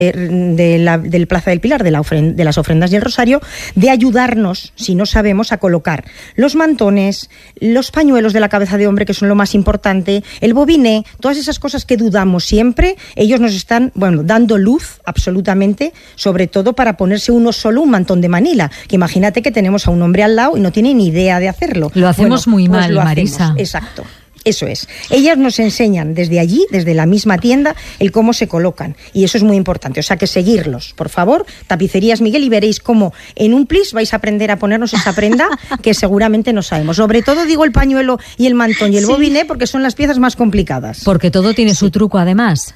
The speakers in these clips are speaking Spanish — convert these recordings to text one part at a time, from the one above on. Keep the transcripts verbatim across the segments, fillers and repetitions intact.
de la, del Plaza del Pilar, de, la ofrenda, de las ofrendas y el rosario, de ayudarnos, si no sabemos, a colocar los mantones, los pañuelos de la cabeza de hombre, que son lo más importante, el bobiné, todas esas cosas que dudamos siempre. Ellos nos están, bueno, dando luz absolutamente, sobre todo para ponerse uno solo un mantón de Manila, que imagínate que tenemos a un hombre al lado y no tiene ni idea de hacerlo. Lo hacemos bueno, muy pues mal, Marisa. Hacemos, exacto. Eso es. Ellas nos enseñan desde allí, desde la misma tienda, el cómo se colocan. Y eso es muy importante. O sea que seguirlos, por favor. Tapicerías Miguel, y veréis cómo en un plis vais a aprender a ponernos esa prenda que seguramente no sabemos. Sobre todo digo el pañuelo y el mantón y el sí. bobiné, porque son las piezas más complicadas. Porque todo tiene sí. su truco además.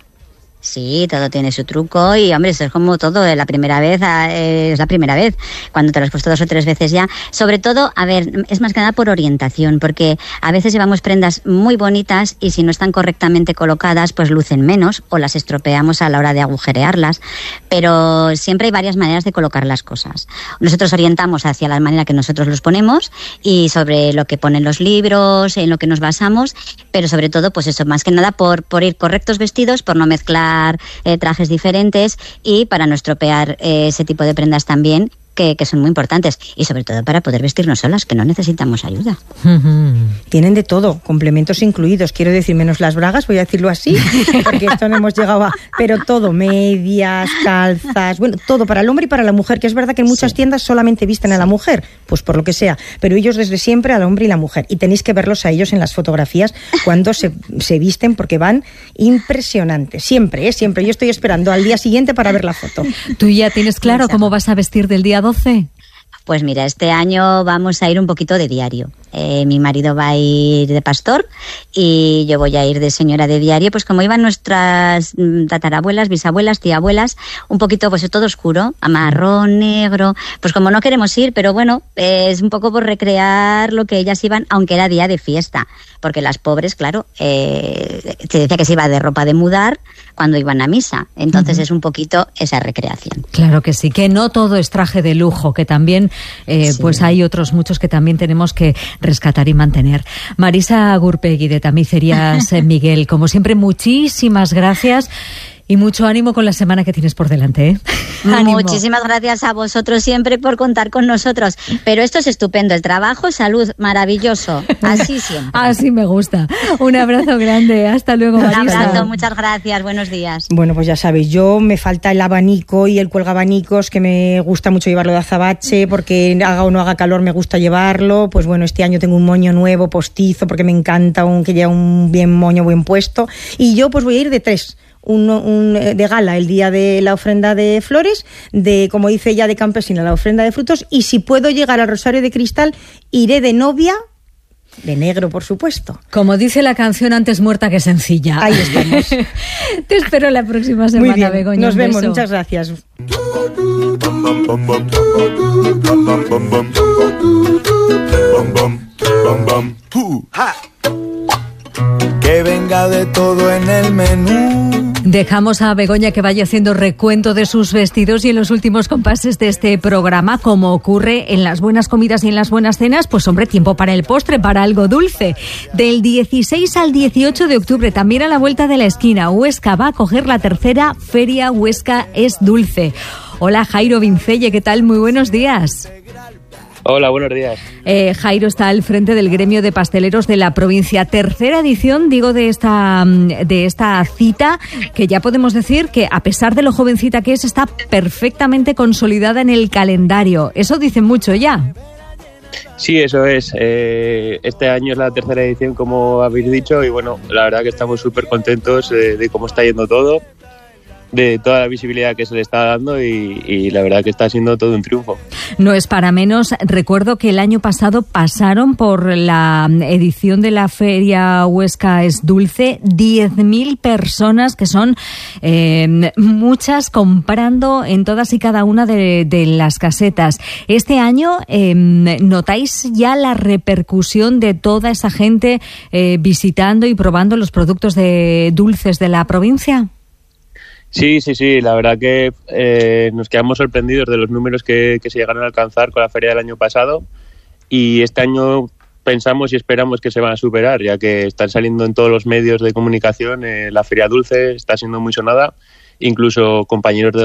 Sí, todo tiene su truco y, hombre, eso es como todo, la primera vez eh, es la primera vez, cuando te lo has puesto dos o tres veces ya. Sobre todo, a ver, es más que nada por orientación, porque a veces llevamos prendas muy bonitas y si no están correctamente colocadas, pues lucen menos o las estropeamos a la hora de agujerearlas, pero siempre hay varias maneras de colocar las cosas. Nosotros orientamos hacia la manera que nosotros los ponemos y sobre lo que ponen los libros, en lo que nos basamos, pero sobre todo, pues eso, más que nada por, por ir correctos vestidos, por no mezclar Eh, trajes diferentes y para no estropear eh, ese tipo de prendas también, que, que son muy importantes, y sobre todo para poder vestirnos solas, que no necesitamos ayuda. Uh-huh. Tienen de todo, complementos incluidos, quiero decir, menos las bragas, voy a decirlo así, porque esto no hemos llegado a... Pero todo, medias, calzas, bueno, todo para el hombre y para la mujer, que es verdad que en muchas sí. tiendas solamente visten a la mujer, pues por lo que sea, pero ellos desde siempre al hombre y la mujer, y tenéis que verlos a ellos en las fotografías cuando se, se visten, porque van impresionantes, siempre, ¿eh? Siempre. Yo estoy esperando al día siguiente para ver la foto. ¿Tú ya tienes claro cómo vas a vestir del día doce? Pues mira, este año vamos a ir un poquito de diario. Eh, mi marido va a ir de pastor y yo voy a ir de señora de diario, pues como iban nuestras tatarabuelas, bisabuelas, tiabuelas, un poquito pues todo oscuro, a marrón, negro, pues como no queremos ir, pero bueno, eh, es un poco por recrear lo que ellas iban, aunque era día de fiesta, porque las pobres, claro, eh, se decía que se iba de ropa de mudar cuando iban a misa, entonces uh-huh. es un poquito esa recreación. Claro que sí, que no todo es traje de lujo, que también eh, sí. pues hay otros muchos que también tenemos que rescatar y mantener. Marisa Gurpegui, de Tapicerías Miguel, como siempre, muchísimas gracias y mucho ánimo con la semana que tienes por delante, ¿eh? Muchísimas gracias a vosotros siempre por contar con nosotros. Pero esto es estupendo, el trabajo, salud, maravilloso. Así siempre. Así me gusta. Un abrazo grande. Hasta luego, Marisa. Un abrazo, muchas gracias. Buenos días. Bueno, pues ya sabéis, yo me falta el abanico y el cuelgabanicos, que me gusta mucho llevarlo de azabache, porque haga o no haga calor me gusta llevarlo. Pues bueno, este año tengo un moño nuevo, postizo, porque me encanta un que lleva un bien moño bien puesto. Y yo pues voy a ir de tres. Un, un, de gala el día de la ofrenda de flores, de, como dice ella, de campesina la ofrenda de frutos, y si puedo llegar al Rosario de Cristal, iré de novia, de negro, por supuesto. Como dice la canción, antes muerta que sencilla. Ahí estamos. Te espero la próxima semana, muy bien. Begoña. Nos vemos, muchas gracias. Que venga de todo en el menú. Dejamos a Begoña que vaya haciendo recuento de sus vestidos y en los últimos compases de este programa, como ocurre en las buenas comidas y en las buenas cenas, pues hombre, tiempo para el postre, para algo dulce. Del dieciséis al dieciocho de octubre, también a la vuelta de la esquina, Huesca va a coger la tercera Feria Huesca es Dulce. Hola, Jairo Vincelle, ¿qué tal? Muy buenos días. Hola, buenos días. Eh, Jairo está al frente del gremio de pasteleros de la provincia. Tercera edición, digo, de esta, de esta cita, que ya podemos decir que, a pesar de lo jovencita que es, está perfectamente consolidada en el calendario. Eso dice mucho ya. Sí, eso es. Eh, este año es la tercera edición, como habéis dicho, y bueno, la verdad que estamos súper contentos de, de cómo está yendo todo, de toda la visibilidad que se le está dando y, y la verdad que está siendo todo un triunfo. No es para menos. Recuerdo que el año pasado pasaron por la edición de la Feria Huesca es Dulce diez mil personas, que son eh, muchas, comprando en todas y cada una de, de las casetas. Este año, eh, ¿notáis ya la repercusión de toda esa gente eh, visitando y probando los productos de dulces de la provincia? Sí, sí, sí, la verdad que eh, nos quedamos sorprendidos de los números que, que se llegaron a alcanzar con la feria del año pasado, y este año pensamos y esperamos que se van a superar, ya que están saliendo en todos los medios de comunicación, eh, la Feria Dulce está siendo muy sonada incluso compañeros de